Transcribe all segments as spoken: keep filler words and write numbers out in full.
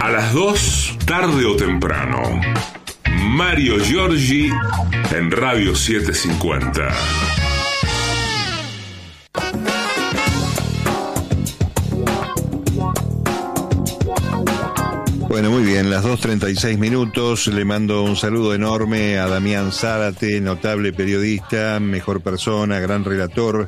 A las dos, tarde o temprano. Mario Giorgi en Radio setecientos cincuenta. Bueno, muy bien, las dos treinta y seis minutos. Le mando un saludo enorme a Damián Zárate, notable periodista, mejor persona, gran relator,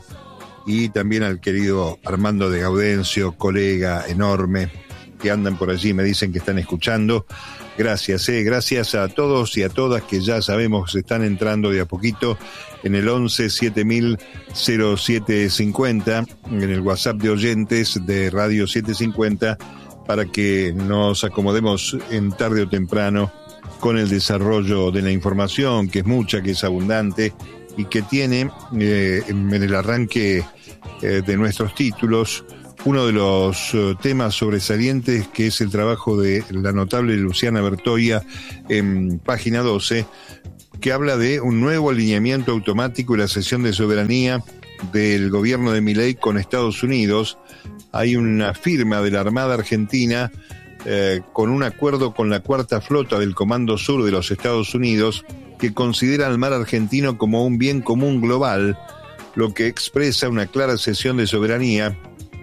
y también al querido Armando de Gaudencio, colega enorme, que andan por allí, me dicen que están escuchando. Gracias, eh, gracias a todos y a todas que ya sabemos se están entrando de a poquito en el once siete mil cero siete cincuenta, en el WhatsApp de oyentes de Radio setecientos cincuenta, para que nos acomodemos en tarde o temprano con el desarrollo de la información, que es mucha, que es abundante y que tiene eh, en el arranque eh, de nuestros títulos uno de los uh, temas sobresalientes, que es el trabajo de la notable Luciana Bertoia en página doce, que habla de un nuevo alineamiento automático y la cesión de soberanía del gobierno de Milei con Estados Unidos. Hay una firma de la Armada Argentina eh, con un acuerdo con la Cuarta Flota del Comando Sur de los Estados Unidos, que considera al mar argentino como un bien común global, lo que expresa una clara cesión de soberanía.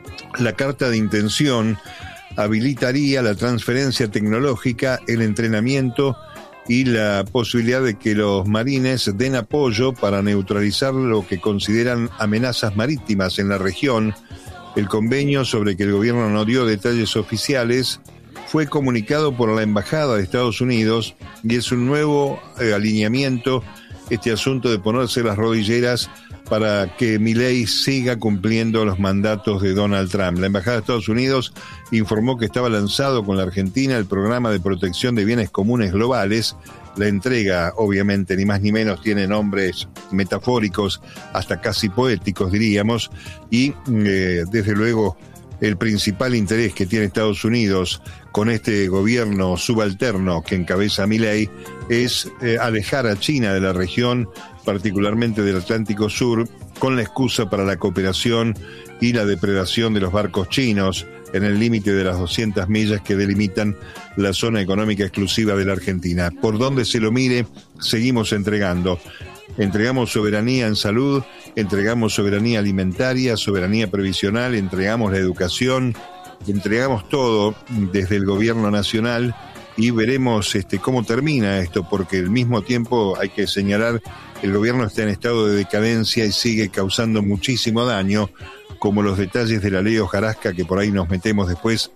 La carta de intención habilitaría la transferencia tecnológica, el entrenamiento y la posibilidad de que los marines den apoyo para neutralizar lo que consideran amenazas marítimas en la región. El convenio, sobre que el gobierno no dio detalles oficiales, fue comunicado por la Embajada de Estados Unidos y es un nuevo eh, alineamiento, este asunto de ponerse las rodilleras para que Milei siga cumpliendo los mandatos de Donald Trump. La Embajada de Estados Unidos informó que estaba lanzado con la Argentina el programa de protección de bienes comunes globales. La entrega, obviamente, ni más ni menos, tiene nombres metafóricos, hasta casi poéticos, diríamos, y eh, desde luego el principal interés que tiene Estados Unidos con este gobierno subalterno que encabeza Milei es eh, alejar a China de la región, particularmente del Atlántico Sur, con la excusa para la cooperación y la depredación de los barcos chinos en el límite de las doscientas millas que delimitan la zona económica exclusiva de la Argentina. Por donde se lo mire, seguimos entregando. Entregamos soberanía en salud, entregamos soberanía alimentaria, soberanía previsional, entregamos la educación, entregamos todo desde el gobierno nacional, y veremos este, cómo termina esto, porque al mismo tiempo hay que señalar, el gobierno está en estado de decadencia y sigue causando muchísimo daño, como los detalles de la ley hojarasca, que por ahí nos metemos después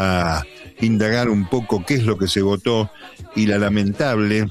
a indagar un poco qué es lo que se votó, y la lamentable,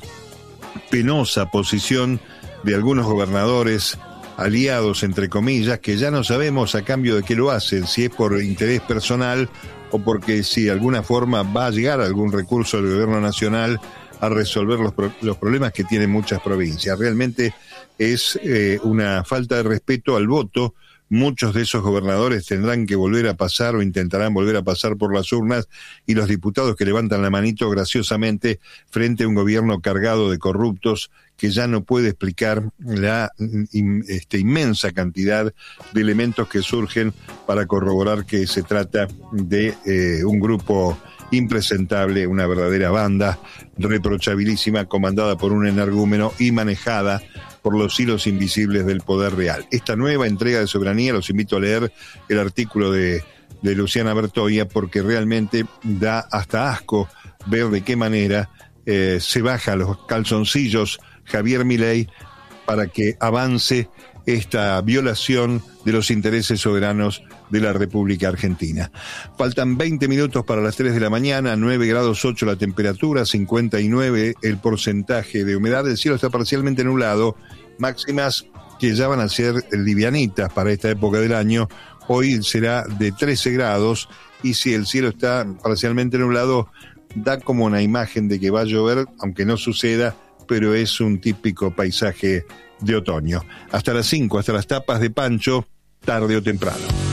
penosa posición de algunos gobernadores aliados, entre comillas, que ya no sabemos a cambio de qué lo hacen, si es por interés personal o porque si de alguna forma va a llegar algún recurso del gobierno nacional a resolver los, pro- los problemas que tienen muchas provincias. Realmente es eh, una falta de respeto al voto. Muchos de esos gobernadores tendrán que volver a pasar o intentarán volver a pasar por las urnas, y los diputados que levantan la manito graciosamente frente a un gobierno cargado de corruptos que ya no puede explicar la in, este, inmensa cantidad de elementos que surgen para corroborar que se trata de eh, un grupo impresentable, una verdadera banda reprochabilísima, comandada por un energúmeno y manejada por los hilos invisibles del poder real. Esta nueva entrega de soberanía, los invito a leer el artículo de, de Luciana Bertoia, porque realmente da hasta asco ver de qué manera eh, se baja los calzoncillos Javier Milei para que avance esta violación de los intereses soberanos de la República Argentina. Faltan veinte minutos para las tres de la mañana, nueve grados ocho la temperatura, cincuenta y nueve el porcentaje de humedad, el cielo está parcialmente nublado, máximas que ya van a ser livianitas para esta época del año. Hoy será de trece grados, y si el cielo está parcialmente nublado, da como una imagen de que va a llover, aunque no suceda, pero es un típico paisaje de otoño. Hasta las cinco, hasta las tapas de Pancho, tarde o temprano.